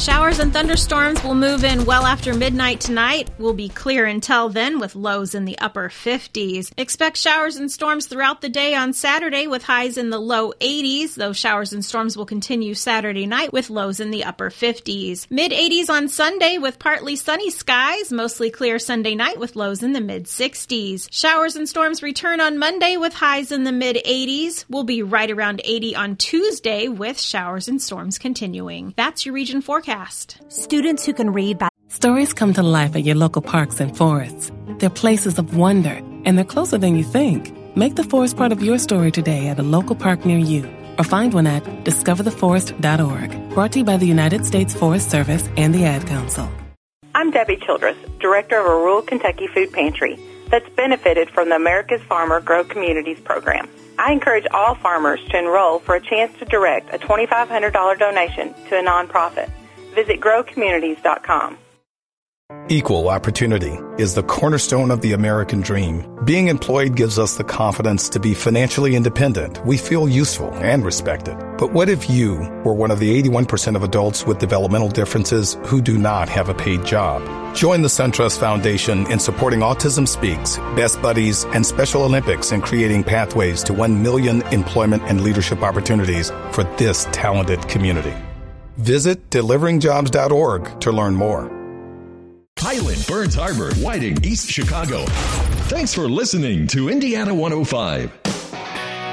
Showers and thunderstorms will move in well after midnight tonight. Will be clear until then with lows in the upper 50s. Expect showers and storms throughout the day on Saturday with highs in the low 80s. Those showers and storms will continue Saturday night with lows in the upper 50s. Mid-80s on Sunday with partly sunny skies. Mostly clear Sunday night with lows in the mid-60s. Showers and storms return on Monday with highs in the mid-80s. We'll be right around 80 on Tuesday with showers and storms continuing. That's your region forecast. Students who can read by Stories come to life at your local parks and forests. They're places of wonder, and they're closer than you think. Make the forest part of your story today at a local park near you, or find one at discovertheforest.org. Brought to you by the United States Forest Service and the Ad Council. I'm Debbie Childress, director of a rural Kentucky food pantry that's benefited from the America's Farmer Grow Communities program. I encourage all farmers to enroll for a chance to direct a $2,500 donation to a nonprofit. Visit growcommunities.com. Equal opportunity is the cornerstone of the American dream. Being employed gives us the confidence to be financially independent. We feel useful and respected. But what if you were one of the 81% of adults with developmental differences who do not have a paid job? Join the SunTrust Foundation in supporting Autism Speaks, Best Buddies, and Special Olympics in creating pathways to 1 million employment and leadership opportunities for this talented community. Visit deliveringjobs.org to learn more. Highland, Burns Harbor, Whiting, East Chicago. Thanks for listening to Indiana 105.